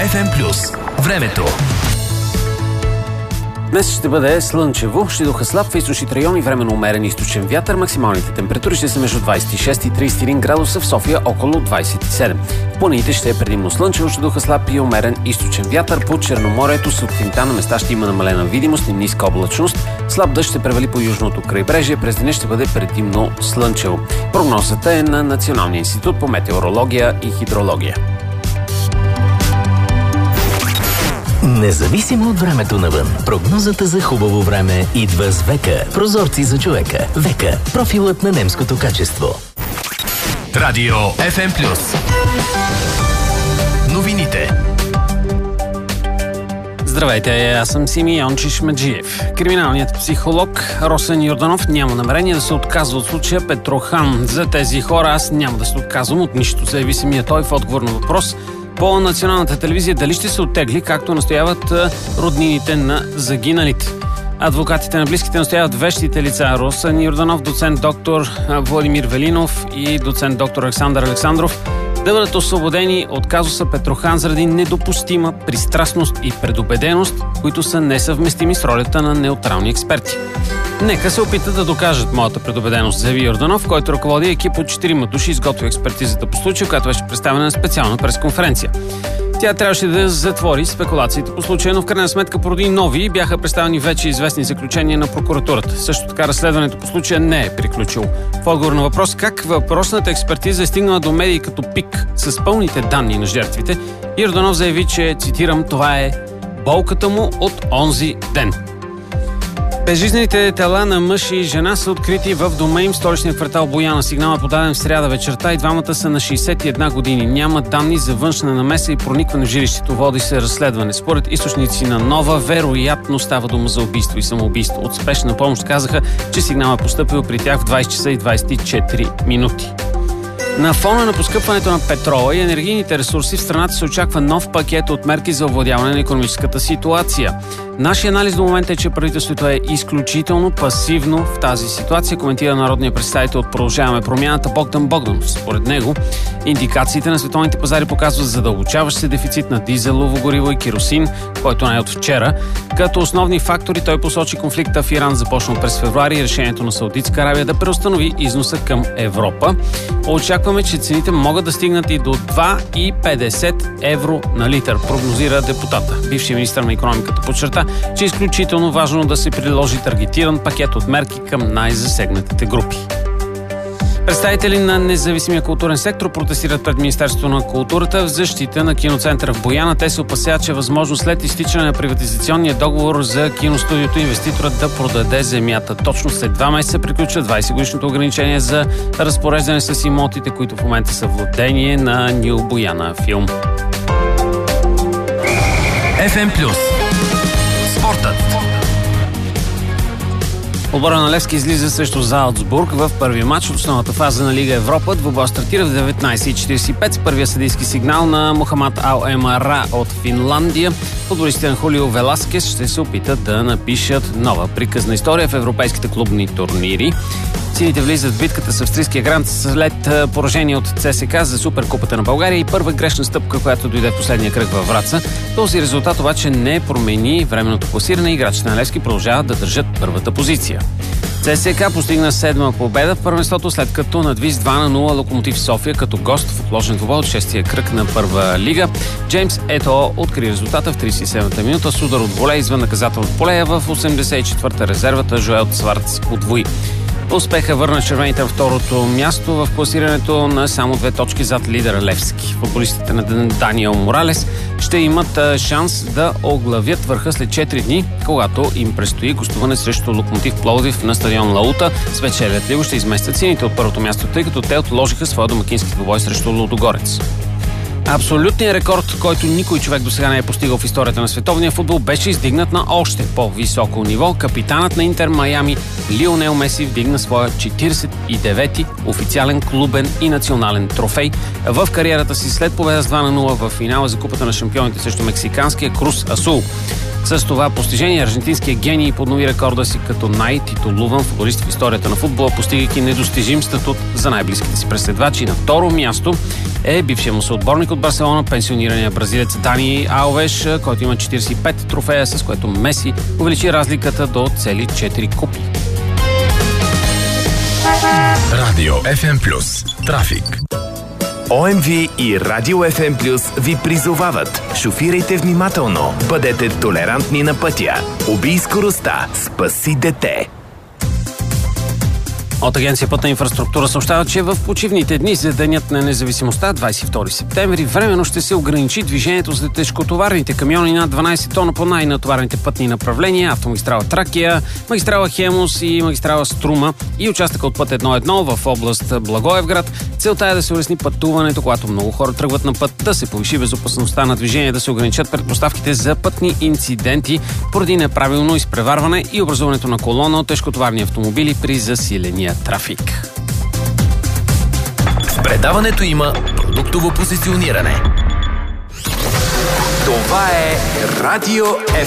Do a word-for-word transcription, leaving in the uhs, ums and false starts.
Еф Ем плюс. Времето. Днес ще бъде слънчево, ще духа слаб в източните райони, временно умерен източен вятър. Максималните температури ще са между двадесет и шест и тридесет и един градуса, в София около двадесет и седем. В планините ще е предимно слънчево, ще духа слаб и умерен източен вятър. По Черноморието сутринта на места ще има намалена видимост и ниска облачност. Слаб дъжд ще превали по южното крайбрежие, през деня ще бъде предимно слънчево. Прогнозата е на Националния институт по метеорология и хидрология. Независимо от времето навън, прогнозата за хубаво време идва с Века. Прозорци за човека. Века. Профилът на немското качество. Радио Еф Ем плюс. Новините. Здравейте, аз съм Сими Йончиш Меджиев. Криминалният психолог Росен Йорданов няма намерение да се отказва от случая Петрохан. За тези хора аз няма да се отказвам от нищо, заяви самия той в отговор на въпрос по националната телевизия дали ще се оттегли, както настояват роднините на загиналите. Адвокатите на близките настояват вещите лица Росен Йорданов, доцент доктор Владимир Велинов и доцент доктор Александър Александров да бъдат освободени от казуса Петрохан заради недопустима пристрастност и предубеденост, които са несъвместими с ролята на неутрални експерти. Нека се опитат да докажат моята предубеденост, заяви Йорданов, който ръководи екип от четирима души, изготви експертизата по случая, която беше представена на специална пресконференция. Тя трябваше да затвори спекулациите по случая, но в крайна сметка породи нови и бяха представени вече известни заключения на прокуратурата. Също така разследването по случая не е приключило. В отговор на въпрос как въпросната експертиза е стигнала до медии като ПИК с пълните данни на жертвите, Йорданов заяви, че, цитирам, това е болката му от онзи ден. Безжизнените тела на мъж и жена са открити в дома им в столичния квартал Бояна. Сигналът подаден в сряда вечерта и двамата са на шейсет и една години. Няма данни за външна намеса и проникване в жилището. Води се разследване. Според източници на Нова, вероятно става дума за убийство и самоубийство. От спешна помощ казаха, че сигналът е постъпил при тях в двадесет часа и двадесет и четири минути. На фона на поскъпването на петрола и енергийните ресурси в страната се очаква нов пакет от мерки за овладяване на икономическата ситуация. Нашия анализ до момента е, че правителството е изключително пасивно в тази ситуация, коментира народният представител от Продължаваме промяната Богдан Богданов. Според него, индикациите на световните пазари показват задълбочаващ се дефицит на дизелово гориво и керосин, който не е от вчера. Като основни фактори той посочи конфликта в Иран, започнал през февруари, и решението на Саудитска Арабия да преустанови износа към Европа. Очакваме, че цените могат да стигнат и до два и петдесет евро на литър, прогнозира депутата. Бившият министър на икономиката подчерта, че е изключително важно да се приложи таргетиран пакет от мерки към най-засегнатите групи. Представители на независимия културен сектор протестират пред Министерството на културата в защита на киноцентъра в Бояна. Те се опасяват, че е възможно след изтичане на приватизационния договор за киностудиото инвеститорът да продаде земята. Точно след два месеца приключва двадесет годишното ограничение за разпореждане с имотите, които в момента са владение на Нил Бояна филм. Еф Ем плюс. Спортът. Отбора на Левски излиза срещу Залцбург в първия матч от основната фаза на Лига Европа. Двубой стартира в деветнадесет и четиридесет и пет с първия съдийски сигнал на Мохамад Ал Емара от Финландия. Футболистите на Хулио Веласкес ще се опитат да напишат нова приказна история в европейските клубни турнири. Сините влизат в битката с австрийския грант след поражение от ЦСКА за Суперкупата на България и първа грешна стъпка, която дойде в последния кръг във Враца. Този резултат обаче не промени временното класиране и играчите на Левски продължават да държат първата позиция. ЦСКА постигна седма победа в първенството, след като надви с два на нула Локомотив София като гост в отложен двубой от шестия кръг на първа лига. Джеймс Ето откри резултата в тридесет и седмата минута с удар от волей извън наказателното поле, в осемдесет и четвърта резервата Жоел Цварц удвои. Успеха върна червените на второто място в класирането на само две точки зад лидера Левски. Футболистите на Даниел Моралес ще имат шанс да оглавят върха след четири дни, когато им предстои гостуване срещу Локомотив Пловдив на стадион Лаута. Спечелят ли го, ще изместят сините от първото място, тъй като те отложиха своя домакински двубой срещу Лудогорец. Абсолютният рекорд, който никой човек до сега не е постигал в историята на световния футбол, беше издигнат на още по-високо ниво. Капитанът на Интер Майами Лионел Меси вдигна своя четиридесет и девети официален клубен и национален трофей в кариерата си след победа с два на нула в финала за Купата на шампионите срещу мексиканския Крус Асул. С това постижение аржентинският гений поднови рекорда си като най-титулуван футболист в историята на футбола, постигайки недостижим статут за най-близките си преследвачи. На второ място е бившият му съотборник от Барселона, пенсионирания бразилец Дани Алвеш, който има четиридесет и пет трофея, с което Меси увеличи разликата до цели четири купи. Радио Еф Ем Плюс. Трафик. О Ем Ви и Радио Еф Ем Плюс ви призовават. Шофирайте внимателно. Бъдете толерантни на пътя. Убий скоростта. Спаси дете. От Агенция Пътна инфраструктура съобщава, че в почивните дни за Денят на независимостта, двадесет и втори септември, временно ще се ограничи движението за тежкотоварните камиони над дванадесет тона по най-натоварените пътни направления, автомагистрала Тракия, магистрала Хемус и магистрала Струма и участъка от път едно едно в област Благоевград. Целта е да се улесни пътуването, когато много хора тръгват на път, да се повиши безопасността на движение, да се ограничат предпоставките за пътни инциденти поради неправилно изпреварване и образуването на колона от тежкотоварни автомобили при засиления трафик. В предаването има продуктово позициониране. Това е Радио Еф